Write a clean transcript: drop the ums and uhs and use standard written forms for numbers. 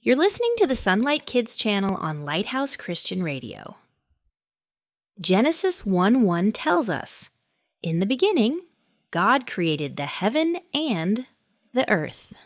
You're listening to the Sunlight Kids channel on Lighthouse Christian Radio. Genesis 1:1 tells us, "In the beginning, God created the heaven and the earth."